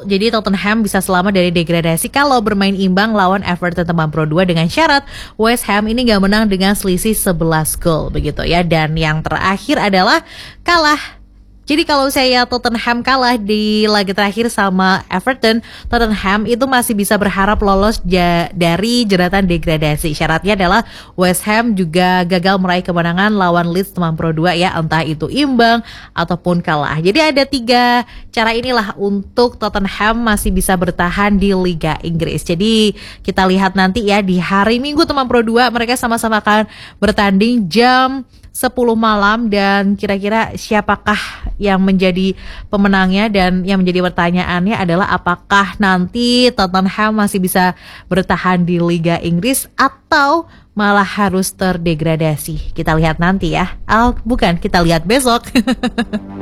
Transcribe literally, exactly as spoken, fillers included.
Jadi Tottenham bisa selamat dari degradasi kalau bermain imbang lawan Everton Teman Pro dua dengan syarat West Ham ini gak menang dengan selisih sebelas gol begitu ya. Dan yang terakhir adalah kalah. Jadi kalau saya Tottenham kalah di laga terakhir sama Everton, Tottenham itu masih bisa berharap lolos ja- dari jeratan degradasi. Syaratnya adalah West Ham juga gagal meraih kemenangan lawan Leeds Teman Pro dua ya, entah itu imbang ataupun kalah. Jadi ada tiga cara inilah untuk Tottenham masih bisa bertahan di Liga Inggris. Jadi kita lihat nanti ya di hari Minggu Teman Pro dua mereka sama-sama akan bertanding jam sepuluh malam, dan kira-kira siapakah yang menjadi pemenangnya, dan yang menjadi pertanyaannya adalah apakah nanti Tottenham masih bisa bertahan di Liga Inggris atau malah harus terdegradasi. Kita lihat nanti ya. Oh, bukan, kita lihat besok.